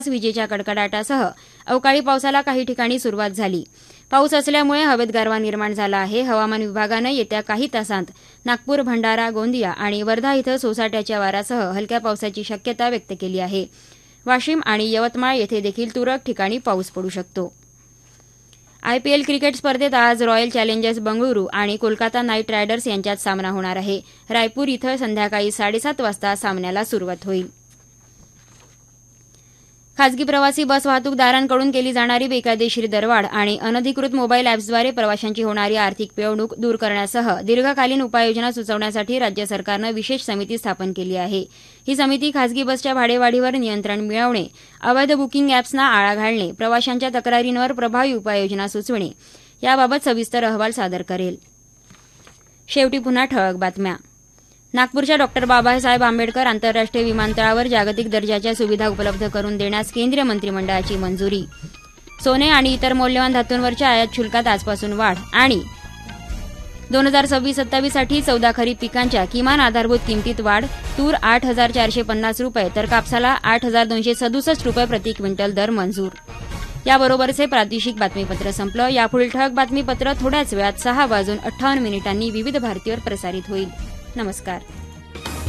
विजेच्या कडकडाटासह अवकाळी पावसाला काही ठिकाणी सुरुवात झाली. पाऊस असल्यामुळे हवेत गारवा निर्माण झाला आहे. हवामान विभागानं येत्या काही तासांत नागपूर, भंडारा, गोंदिया आणि वर्धा इथं सोसाट्याच्या वाऱ्यासह हलक्या पावसाची शक्यता व्यक्त केली आहे. वाशिम आणि यवतमाळ येथे देखील तुरळक ठिकाणी पाऊस पडू शकतो. आयपीएल क्रिकेट स्पर्धेत आज रॉयल चॅलेंजर्स बंगळुरू आणि कोलकाता नाईट रायडर्स यांच्यात सामना होणार आहे. रायपूर इथं संध्याकाळी 7:30 वाजता सामन्याला सुरुवात होईल. खासगी प्रवासी बस वाहतूकदारांकडून केली जाणारी बेकायदेशीर दरवाढ आणि अनधिकृत मोबाईल ॲप्सद्वारे प्रवाशांची होणारी आर्थिक पिळवणूक दूर करण्यासह दीर्घकालीन उपाययोजना सुचवण्यासाठी राज्य सरकारनं विशेष समिती स्थापन केली आहे. ही समिती खासगी बसच्या भाडेवाढीवर नियंत्रण मिळवणे, अवैध बुकिंग ॲप्सना आळा घालणे, प्रवाशांच्या तक्रारींवर प्रभावी उपाययोजना सुचविणे याबाबत सविस्तर अहवाल सादर करेल. शेवटी पुन्हा ठळक बातम्या. नागपूरच्या डॉ. बाबासाहेब आंबेडकर आंतरराष्ट्रीय विमानतळावर जागतिक दर्जाच्या सुविधा उपलब्ध करून देण्यास केंद्रीय मंत्रिमंडळाची मंजुरी. सोने आणि इतर मौल्यवान धातूंवरच्या आयात शुल्कात आजपासून वाढ. आणि 2026-27 साठी 14 खरीप पिकांच्या किमान आधारभूत किमतीत वाढ. तूर 8,450 रुपये तर कापसाला 8,267 रुपये प्रति क्विंटल दर मंजूर. याबरोबरचे प्रादेशिक बातमीपत्र संपलं. यापुढील ठळक बातमीपत्र थोड्याच वेळात 6:58 विविध भारतीवर प्रसारित होईल. नमस्कार.